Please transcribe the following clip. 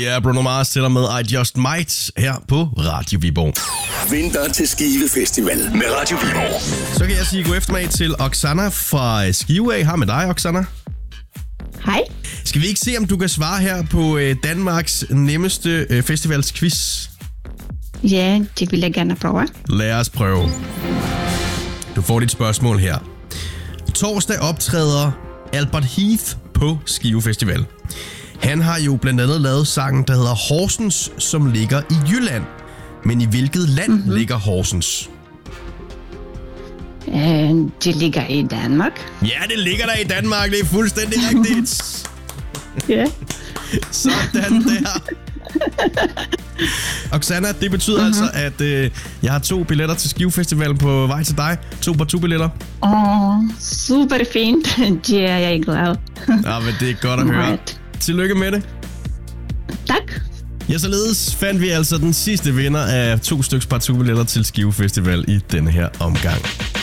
Det er Bruno Mars til og med I Just Might her på Radio Viborg. Vinter til Skive Festival med Radio Viborg. Så kan jeg sige god eftermiddag til Oksana fra Skive af. Her med dig, Oksana. Hej. Skal vi ikke se, om du kan svare her på Danmarks nemmeste festivalsquiz? Ja, det vil jeg gerne prøve. Lad os prøve. Du får dit spørgsmål her. Torsdag optræder Albert Heath på Skive Festival. Han har jo blandt andet lavet sangen, der hedder Horsens, som ligger i Jylland. Men i hvilket land ligger Horsens? Det ligger i Danmark. Ja, det ligger der i Danmark. Det er fuldstændig rigtigt. Ja. Sådan der. Oksana, det betyder altså, at jeg har 2 billetter til Skive Festival på vej til dig. 2 billetter. Super fint. Det er jeg glad. Ja, men det er godt at høre. Tillykke med det. Tak. Ja, således fandt vi altså den sidste vinder af 2 styks billetter til Skive Festival i denne her omgang.